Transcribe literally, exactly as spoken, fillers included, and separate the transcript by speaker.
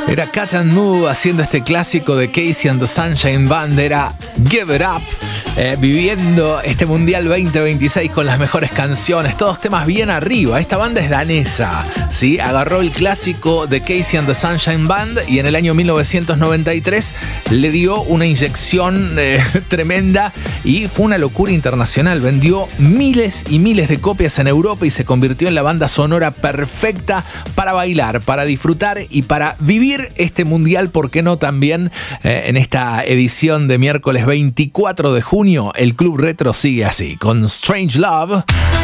Speaker 1: Era Cat and Moo haciendo este clásico de Casey and the Sunshine Band, era Give It Up, eh, viviendo este Mundial veinte veintiséis con las mejores canciones, todos temas bien arriba. Esta banda es danesa, ¿sí? Agarró el clásico de Casey and the Sunshine Band y en el año mil novecientos noventa y tres le dio una inyección eh, tremenda y fue una locura internacional. Vendió miles y miles de copias en Europa y se convirtió en la banda sonora perfecta para bailar, para disfrutar y para vivir este mundial, ¿por qué no también eh, en esta edición de miércoles veinticuatro de junio? El Club Retro sigue así, con Strange Love.